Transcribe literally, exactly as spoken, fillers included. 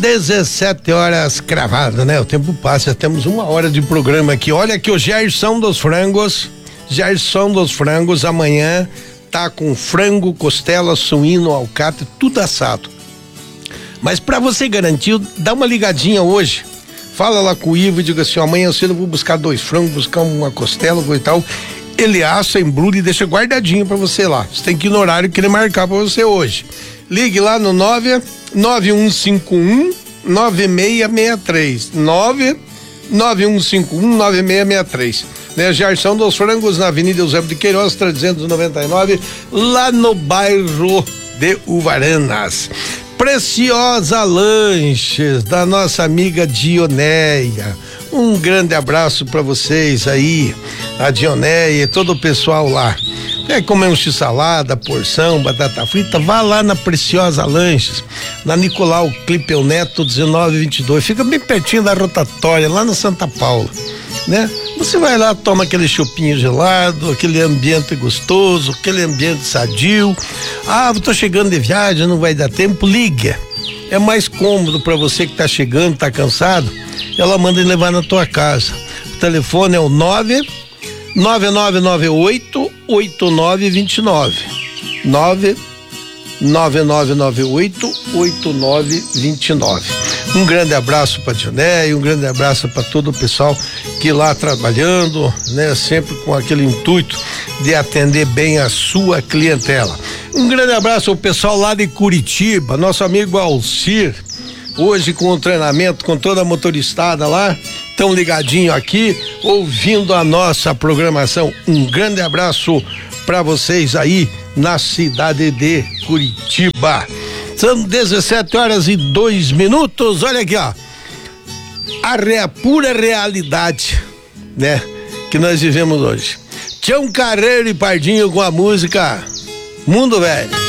dezessete horas cravado, né? O tempo passa, temos uma hora de programa aqui. Olha aqui o Gerson dos Frangos, Gerson dos Frangos, amanhã tá com frango, costela, suíno, alcatra, tudo assado. Mas para você garantir, dá uma ligadinha hoje. Fala lá com o Ivo e diga assim: amanhã cedo eu vou buscar dois frangos, buscar uma costela e tal. Ele assa, embrulha e deixa guardadinho para você lá. Você tem que ir no horário que ele marcar para você hoje. Ligue lá no nove nove um cinco um nove seis seis três. nove nove um cinco um nove seis seis três. Né, Gerson dos Frangos, na Avenida Eusébio de Queiroz, trezentos e noventa e nove, lá no bairro de Uvaranas. Preciosa Lanches, da nossa amiga Dioneia. Um grande abraço para vocês aí, a Dioneia e todo o pessoal lá. Quer comer um x-salada, porção, batata frita? Vá lá na Preciosa Lanches, na Nicolau Clipeu Neto dezenove vinte e dois. Fica bem pertinho da rotatória, lá na Santa Paula, né? Você vai lá, toma aquele chopinho gelado, aquele ambiente gostoso, aquele ambiente sadio. Ah, eu tô chegando de viagem, não vai dar tempo, liga. É mais cômodo para você que tá chegando, tá cansado. Ela manda levar na tua casa. O telefone é o nove nove nove nove oito oito nove dois nove. nove nove nove nove oito oito nove dois nove. Um grande abraço para Dioné e um grande abraço para todo o pessoal que lá trabalhando, né, sempre com aquele intuito de atender bem a sua clientela. Um grande abraço ao pessoal lá de Curitiba, nosso amigo Alcir, hoje com o treinamento, com toda a motoristada lá, tão ligadinho aqui, ouvindo a nossa programação. Um grande abraço para vocês aí na cidade de Curitiba. São dezessete horas e dois minutos. Olha aqui, ó. A, re, a pura realidade, né, que nós vivemos hoje. Tião Carreiro e Pardinho com a música Mundo Velho.